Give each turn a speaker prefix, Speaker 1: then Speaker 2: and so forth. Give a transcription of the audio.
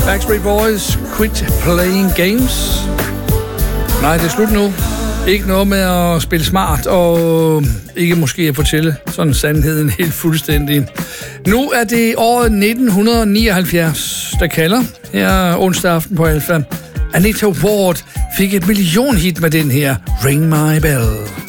Speaker 1: Backstreet Boys, Quit Playing Games. Nej, det er slut nu. Ikke noget med at spille smart, og ikke måske at fortælle sådan sandheden helt fuldstændig. Nu er det året 1979, der kalder. Her onsdag aften på Alpha. Anita Ward fik et millionhit med den her Ring My Bell.